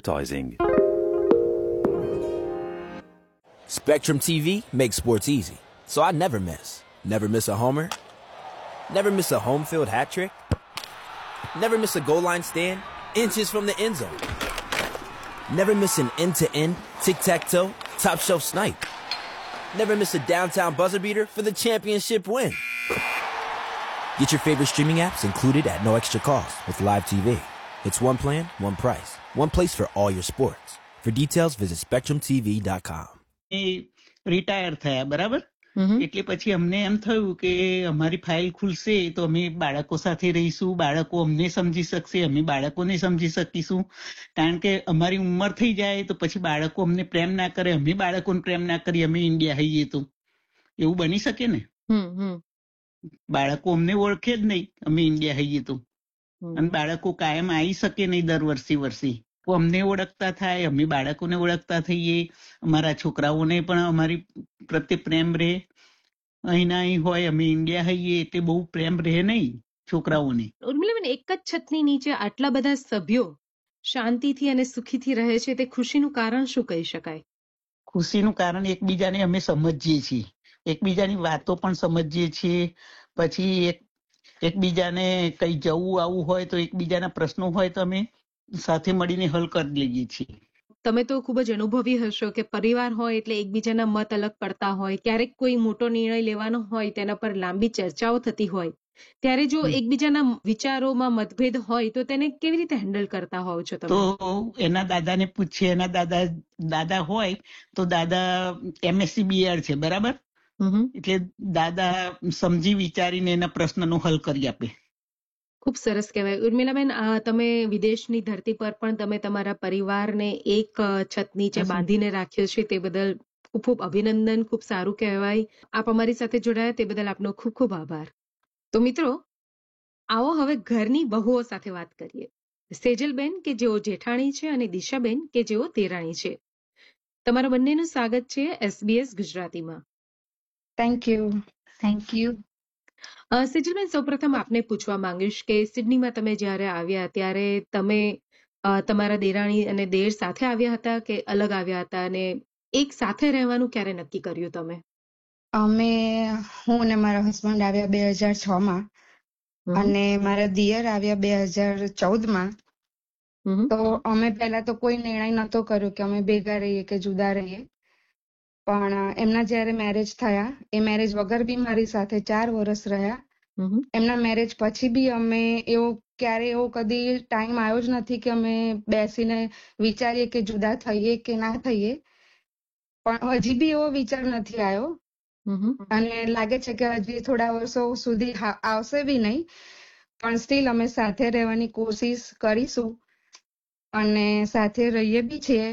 advertising. Spectrum TV makes sports easy, so I never miss. Never miss a homer. Never miss a home field hat trick. Never miss a goal line stand, inches from the end zone. Never miss an end-to-end, tic-tac-toe, top-shelf snipe. Never miss a downtown buzzer beater for the championship win. Get your favorite streaming apps included at no extra cost with Live TV. It's one plan, one price, one place for all your sports. For details, visit SpectrumTV.com. Retire થયા, બરાબર? એટલે પછી અમને એમ થયું કે અમારી file ખુલશે તો અમે બાળકો સાથે રહીશું, બાળકો અમને સમજી શકશે, અમે બાળકોને સમજી શકીશું. કારણ કે અમારી ઉંમર થઈ જાય તો પછી બાળકો અમને પ્રેમ ના કરે, અમે બાળકોને પ્રેમ ના કરીએ, અમે ઇન્ડિયા હઈએ તો એવું બની શકે ને? બાળકો અમને ઓળખે જ નહીં, અમે ઇન્ડિયા હઈએ તો. અને બાળકો કાયમ આવી શકે નહીં દર વર્ષે. અમને ઓળખતા થાય, અમે બાળકોને ઓળખતા થઈએ, અમારા છોકરાઓને પણ અમારી પ્રત્યે પ્રેમ રહે. અહીંના અહીં હોય, અમે ઇન્ડિયા હઈએ એટલે બહુ પ્રેમ રહે નહીં છોકરાઓને. ઉર્મિલાબેન, એક જ છતની નીચે આટલા બધા સભ્યો શાંતિથી અને સુખીથી રહે છે, તે ખુશીનું કારણ શું કહી શકાય? ખુશીનું કારણ એકબીજાને અમે સમજીએ છીએ, એકબીજાની વાતો પણ સમજીએ છીએ. પછી એકબીજાને કઈ જવું આવવું હોય તો એકબીજાના પ્રશ્નો હોય તો અમે સાથે મળીને હલ કરી લઈએ છીએ. તમે તો ખૂબ જ અનુભવી હશો કે પરિવાર હોય એટલે એકબીજાના મત અલગ પડતા હોય, ક્યારેક કોઈ મોટો નિર્ણય લેવાનો હોય તેના પર લાંબી ચર્ચાઓ થતી હોય, ત્યારે જો એકબીજાના વિચારોમાં મતભેદ હોય તો તેને કેવી રીતે હેન્ડલ કરતા હોવ છો તમે? તો એના દાદાને પૂછીએ, એના દાદા હોય તો દાદા MSc BR છે, બરાબર? એટલે દાદા સમજી વિચારીને એના પ્રશ્નનો હલ કરી આપે. ખૂબ સરસ કહેવાય. ઉર્મિલાબેન, તમે વિદેશની ધરતી પર પણ તમે તમારા પરિવારને એક છત નીચે બાંધીને રાખ્યો છે, તે બદલ ખૂબ ખૂબ અભિનંદન, ખૂબ સારું કહેવાય. આપ અમારી સાથે જોડાયા તે બદલ આપનો ખૂબ ખૂબ આભાર. તો મિત્રો, આવો હવે ઘરની વહુઓ સાથે વાત કરીએ. સેજલબેન કે જેઓ જેઠાણી છે અને દિશાબેન કે જેઓ દેરાણી છે. તમારા બંનેનું સ્વાગત છે SBS ગુજરાતીમાં. Thank you. સેજલબેન, સૌપ્રથમ આપને પૂછવા માંગીશ કે સિડનીમાં તમે જ્યારે આવ્યા ત્યારે તમે તમારા દેરાણી અને દેર સાથે આવ્યા હતા કે અલગ આવ્યા હતા, અને એક સાથે રહેવાનું ક્યારે નક્કી કર્યું તમે? હું અને મારા હસબન્ડ આવ્યા 2006માં અને મારા દિયર આવ્યા 2014માં. તો અમે પહેલા તો કોઈ નિર્ણય નતો કર્યો કે અમે ભેગા રહીએ કે જુદા રહીએ. પણ એમના જયારે મેરેજ થયા, એ મેરેજ વગર બી મારી સાથે 4 વર્ષ રહ્યા. એમના મેરેજ પછી બી અમે એવો કદી ટાઈમ આવ્યો જ નથી કે અમે બેસીને વિચારીએ કે જુદા થઈએ કે ના થઈએ. પણ હજી બી એવો વિચાર નથી આવ્યો અને લાગે છે કે હજી થોડા વર્ષો સુધી આવશે બી નહીં. પણ સ્ટીલ અમે સાથે રહેવાની કોશિશ કરીશું અને સાથે રહીએ બી છીએ.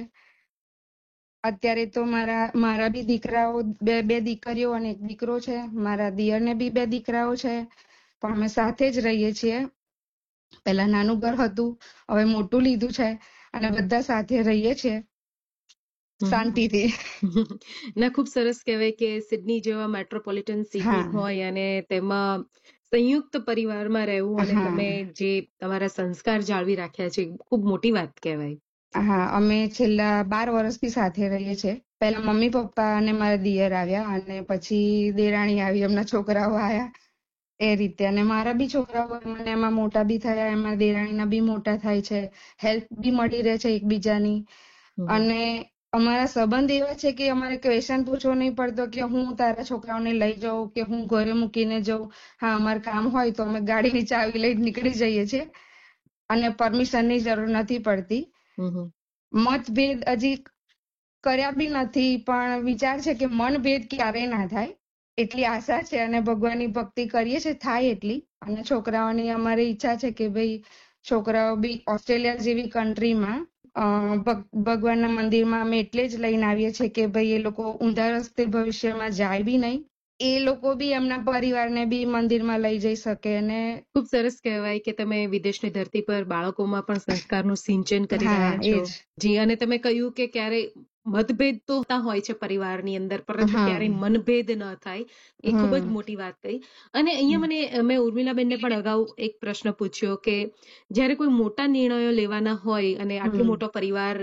અત્યારે તો મારા બી દીકરાઓ, બે દીકરીઓ અને એક દીકરો છે. મારા દિયરને બી 2 દીકરાઓ છે. પણ અમે સાથે જ રહીએ છીએ. પહેલા નાનું ઘર હતું, હવે મોટું લીધું છે અને બધા સાથે રહીએ છીએ શાંતિથી. ના, ખૂબ સરસ કહેવાય કે સિડની જેવા મેટ્રોપોલિટન સિટી હોય અને તેમાં સંયુક્ત પરિવારમાં રહેવું અને તમે જે તમારા સંસ્કાર જાળવી રાખ્યા છે, ખૂબ મોટી વાત કહેવાય. હા, અમે છેલ્લા 12 વર્ષથી સાથે રહીએ છીએ. પહેલા મમ્મી પપ્પા અને મારા દિયર આવ્યા અને પછી દેરાણી આવી, એમના છોકરાઓ આવ્યા, એ રીતે. અને મારા બી છોકરાઓ મને એમાં મોટા બી થયા, એમાં દેરાણીના બી મોટા થાય છે, હેલ્પ બી મળી રહે છે એકબીજાની. અને અમારા સંબંધ એવા છે કે અમારે ક્વેશ્ચન પૂછવો નહીં પડતો કે હું તારા છોકરાઓને લઈ જાઉં કે હું ઘરે મૂકીને જાઉં. હા, અમારે કામ હોય તો અમે ગાડીની ચાવી લઈને નીકળી જઈએ છીએ અને પરમિશનની જરૂર નથી પડતી. મતભેદ હજી કર્યા બી નથી, પણ વિચાર છે કે મનભેદ ક્યારેય ના થાય એટલી આશા છે અને ભગવાનની ભક્તિ કરીએ છીએ થાય એટલી. અને છોકરાઓની અમારી ઈચ્છા છે કે ભાઈ છોકરાઓ બી ઓસ્ટ્રેલિયા જેવી કન્ટ્રીમાં ભગવાનના મંદિરમાં અમે એટલે જ લઈને આવીએ છીએ કે ભાઈ એ લોકો ઊંધા રસ્તે ભવિષ્યમાં જાય બી નહીં, એ લોકો બી એમના પરિવારને બી મંદિરમાં લઈ જઈ શકે. અને ખૂબ સરસ કહેવાય કે તમે વિદેશની ધરતી પર બાળકોમાં પણ સંસ્કારનું સિંચન કરી રહ્યા છો. જી, અને તમે કહ્યું કે ક્યારે મતભેદ તો હોય છે પરિવારની અંદર, પરંતુ ક્યારેય મનભેદ ન થાય, એ ખૂબ જ મોટી વાત કહી. અને અહીંયા મેં ઉર્મિલાબેનને પણ અગાઉ એક પ્રશ્ન પૂછ્યો કે જ્યારે કોઈ મોટા નિર્ણયો લેવાના હોય અને આટલો મોટો પરિવાર